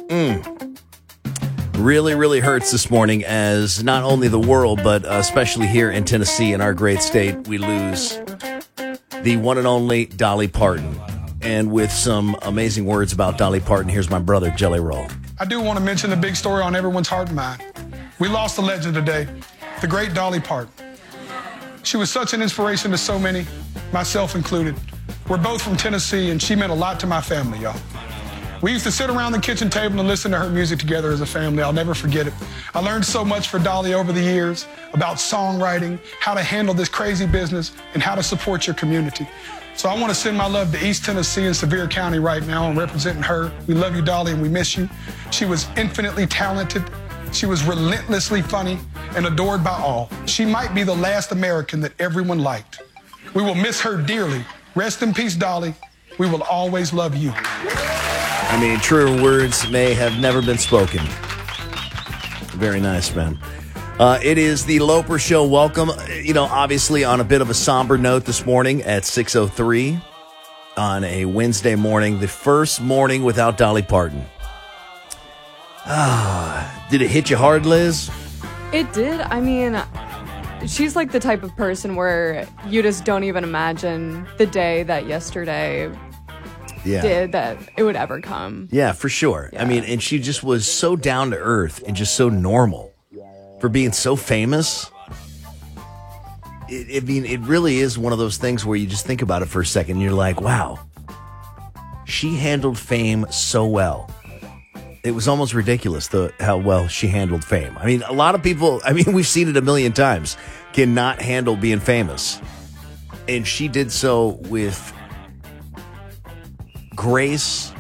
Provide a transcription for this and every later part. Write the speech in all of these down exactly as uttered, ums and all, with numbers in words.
Mm. Really, really hurts this morning as not only the world, but uh, especially here in Tennessee, in our great state, we lose the one and only Dolly Parton. And with some amazing words about Dolly Parton, here's my brother, Jelly Roll. I do want to mention the big story on everyone's heart and mind. We lost a legend today, the great Dolly Parton. She was such an inspiration to so many, myself included. We're both from Tennessee, and she meant a lot to my family, y'all. We used to sit around the kitchen table and listen to her music together as a family. I'll never forget it. I learned so much for Dolly over the years about songwriting, how to handle this crazy business, and how to support your community. So I want to send my love to East Tennessee and Sevier County right now. I'm representing her. We love you, Dolly, and we miss you. She was infinitely talented. She was relentlessly funny and adored by all. She might be the last American that everyone liked. We will miss her dearly. Rest in peace, Dolly. We will always love you. I mean, truer words may have never been spoken. Very nice, man. Uh, it is the Loper Show. Welcome. You know, obviously on a bit of a somber note this morning at six oh three on a Wednesday morning, the first morning without Dolly Parton. Ah, did it hit you hard, Liz? It did. I mean, she's like the type of person where you just don't even imagine the day that yesterday yeah. did that it would ever come. Yeah, for sure. Yeah. I mean, and she just was so down to earth and just so normal for being so famous. It, I mean, it really is one of those things where you just think about it for a second and you're like, wow, she handled fame so well. It was almost ridiculous the how well she handled fame. I mean, a lot of people, I mean, we've seen it a million times, cannot handle being famous. And she did so with grace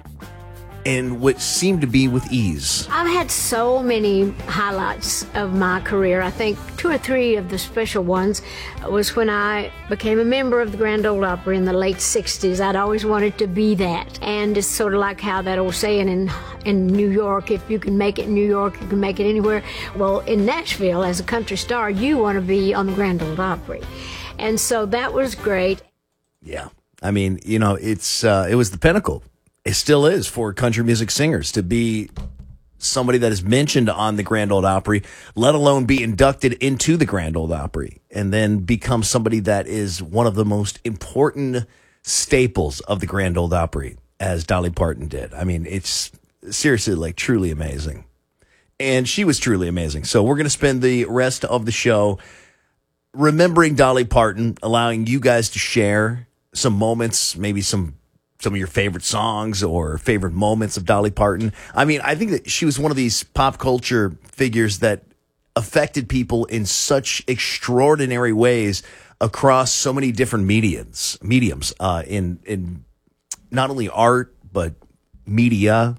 and what seemed to be with ease. I've had so many highlights of my career. I think two or three of the special ones was when I became a member of the Grand Ole Opry in the late sixties. I'd always wanted to be that. And it's sort of like how that old saying in, in New York, if you can make it in New York, you can make it anywhere. Well, in Nashville, as a country star, you want to be on the Grand Ole Opry. And so that was great. Yeah. I mean, you know, it's uh, it was the pinnacle. It still is for country music singers to be somebody that is mentioned on the Grand Ole Opry, let alone be inducted into the Grand Ole Opry, and then become somebody that is one of the most important staples of the Grand Ole Opry, as Dolly Parton did. I mean, it's seriously like truly amazing. And she was truly amazing. So we're going to spend the rest of the show remembering Dolly Parton, allowing you guys to share some moments, maybe some some of your favorite songs or favorite moments of Dolly Parton. I mean, I think that she was one of these pop culture figures that affected people in such extraordinary ways across so many different mediums, mediums uh, in in not only art, but media,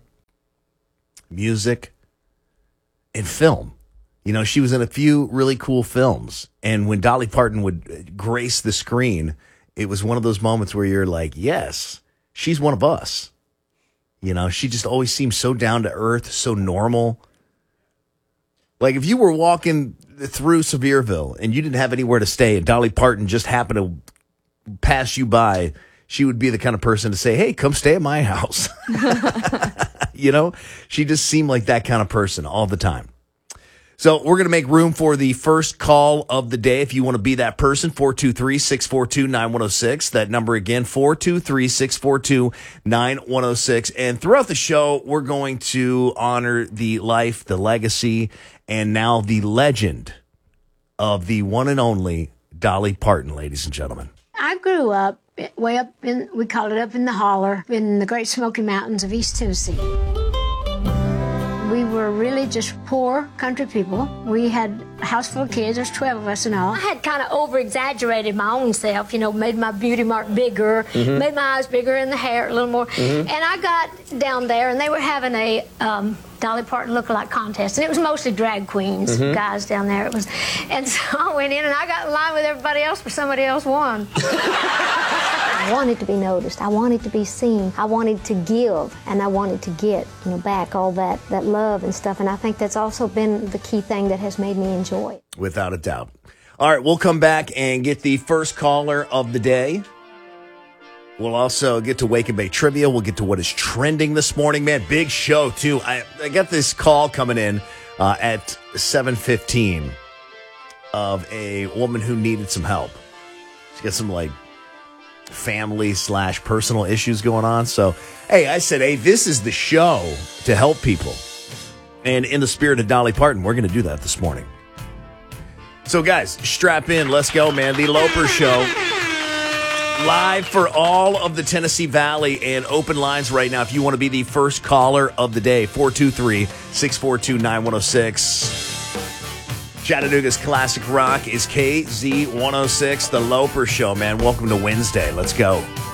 music, and film. You know, she was in a few really cool films. And when Dolly Parton would grace the screen, it was one of those moments where you're like, yes, she's one of us. You know, she just always seemed so down to earth, so normal. Like if you were walking through Sevierville and you didn't have anywhere to stay and Dolly Parton just happened to pass you by, she would be the kind of person to say, hey, come stay at my house. You know, she just seemed like that kind of person all the time. So we're going to make room for the first call of the day. If you want to be that person, four two three, six four two, nine one oh six. That number again, four two three, six four two, nine one oh six. And throughout the show, we're going to honor the life, the legacy, and now the legend of the one and only Dolly Parton, ladies and gentlemen. I grew up way up in, we call it up in the holler, in the Great Smoky Mountains of East Tennessee. We were really just poor country people. We had a house full of kids. There's twelve of us in all. I had kind of over-exaggerated my own self, you know, made my beauty mark bigger, mm-hmm. made my eyes bigger and the hair a little more. Mm-hmm. And I got down there, and they were having a um, Dolly Parton lookalike contest. And it was mostly drag queens, mm-hmm. guys down there. It was, And so I went in, and I got in line with everybody else, but somebody else won. I wanted to be noticed. I wanted to be seen. I wanted to give, and I wanted to get, you know, back all that, that love and stuff. And I think that's also been the key thing that has made me enjoy it. Without a doubt. All right, we'll come back and get the first caller of the day. We'll also get to Wake and Bake Trivia. We'll get to what is trending this morning, man. Big show, too. I, I got this call coming in uh, at seven fifteen of a woman who needed some help. She got some, like, family slash personal issues going on. So, hey, I said, hey, this is the show to help people. And in the spirit of Dolly Parton, we're going to do that this morning. So, guys, strap in. Let's go, man. The Loper Show. Live for all of the Tennessee Valley and open lines right now. If you want to be the first caller of the day, four two three, six four two, nine one oh six. Chattanooga's classic rock is K Z one oh six, The Loper Show, man. Welcome to Wednesday. Let's go.